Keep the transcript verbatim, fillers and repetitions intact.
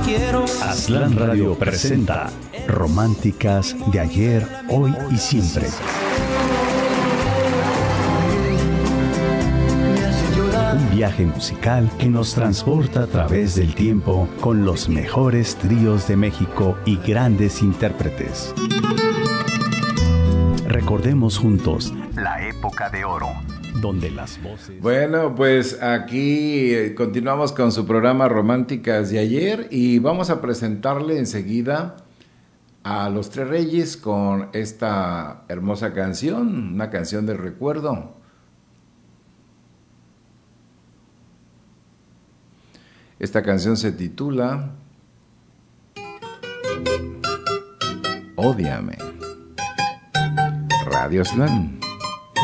quiero. Aztlán Radio presenta Románticas de ayer, hoy y siempre. Un viaje musical que nos transporta a través del tiempo con los mejores tríos de México y grandes intérpretes. Recordemos juntos la época de oro, donde las voces... Bueno, pues aquí continuamos con su programa Románticas de ayer y vamos a presentarle enseguida a Los Tres Reyes con esta hermosa canción, una canción del recuerdo. Esta canción se titula Ódiame. Radio Aztlán.